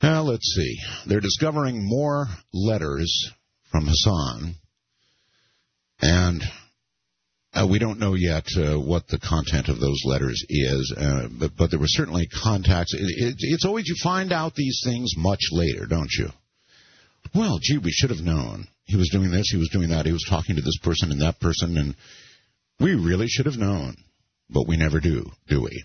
Now, let's see. They're discovering more letters from Hassan, and we don't know yet what the content of those letters is, but there were certainly contacts. It's always you find out these things much later, don't you? Well, gee, we should have known. He was doing this, he was doing that, he was talking to this person and that person, and we really should have known. But we never do we?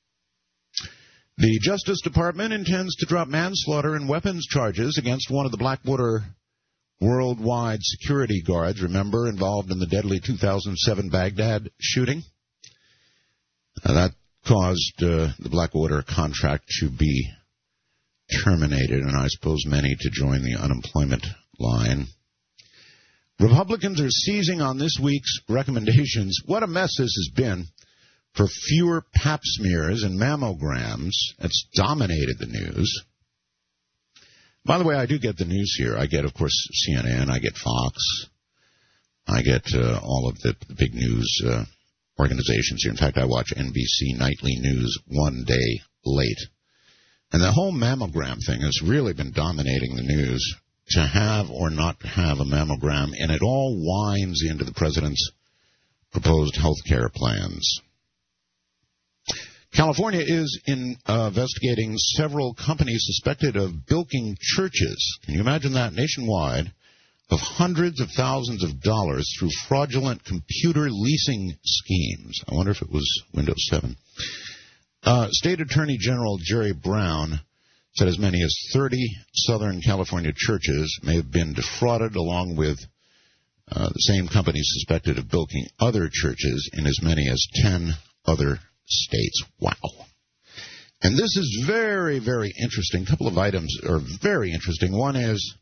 The Justice Department intends to drop manslaughter and weapons charges against one of the Blackwater worldwide security guards, remember, involved in the deadly 2007 Baghdad shooting. That caused the Blackwater contract to be terminated, and I suppose many to join the unemployment line. Republicans are seizing on this week's recommendations. What a mess this has been for fewer pap smears and mammograms. It's dominated the news. By the way, I do get the news here. I get, of course, CNN. I get Fox. I get all of the big news organizations here. In fact, I watch NBC Nightly News one day late. And the whole mammogram thing has really been dominating the news, to have or not have a mammogram, and it all winds into the president's proposed health care plans. California is investigating several companies suspected of bilking churches. Can you imagine that? Nationwide, of hundreds of thousands of dollars through fraudulent computer leasing schemes. I wonder if it was Windows 7. State Attorney General Jerry Brown said as many as 30 Southern California churches may have been defrauded, along with the same companies suspected of bilking other churches in as many as 10 other states. Wow. And this is very, very interesting. A couple of items are very interesting. One is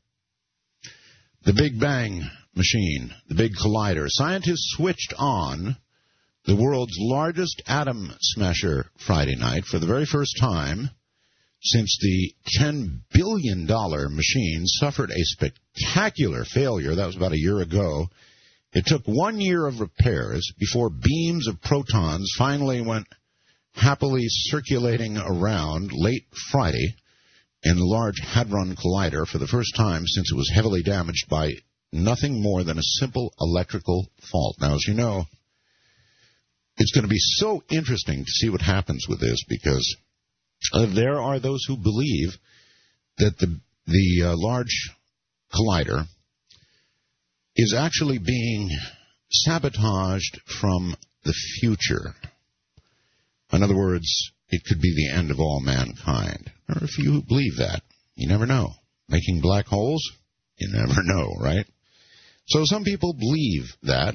the Big Bang machine, the Big Collider. Scientists switched on the world's largest atom smasher Friday night for the very first time since the $10 billion machine suffered a spectacular failure. That was about a year ago. It took 1 year of repairs before beams of protons finally went happily circulating around late Friday in the Large Hadron Collider for the first time since it was heavily damaged by nothing more than a simple electrical fault. Now, as you know, it's going to be so interesting to see what happens with this, because there are those who believe that the Large Collider is actually being sabotaged from the future. In other words, it could be the end of all mankind. Or if you believe that, you never know. Making black holes, you never know, right? So some people believe that,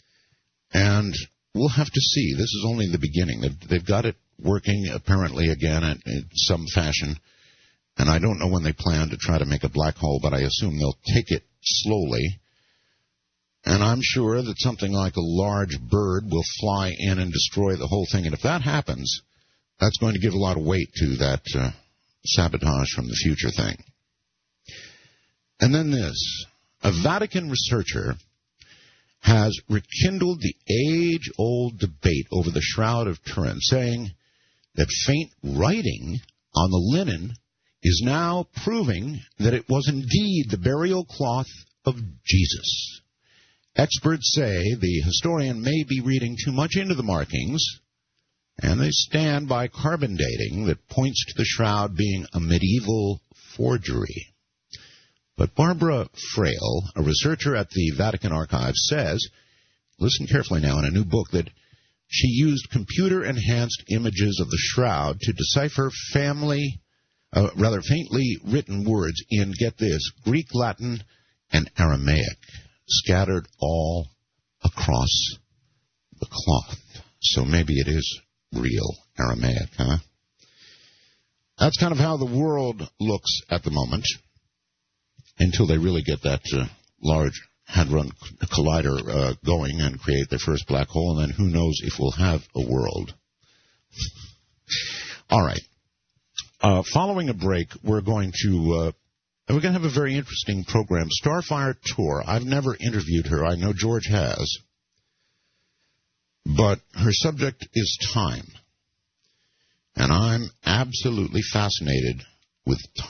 and we'll have to see. This is only the beginning. They've got it working, apparently, again, in some fashion. And I don't know when they plan to try to make a black hole, but I assume they'll take it slowly. And I'm sure that something like a large bird will fly in and destroy the whole thing. And if that happens, that's going to give a lot of weight to that sabotage from the future thing. And then this. A Vatican researcher has rekindled the age-old debate over the Shroud of Turin, saying that faint writing on the linen is now proving that it was indeed the burial cloth of Jesus. Experts say the historian may be reading too much into the markings, and they stand by carbon dating that points to the shroud being a medieval forgery. But Barbara Frail, a researcher at the Vatican Archives, says, listen carefully now, in a new book, that she used computer-enhanced images of the shroud to decipher faintly written words in, get this, Greek, Latin, and Aramaic, scattered all across the cloth. So maybe it is real Aramaic, huh? That's kind of how the world looks at the moment, until they really get that Large Hadron Collider going and create their first black hole, and then who knows if we'll have a world. All right. Following a break, we're going to have a very interesting program. Starfire Tour. I've never interviewed her. I know George has. But her subject is time. And I'm absolutely fascinated with time.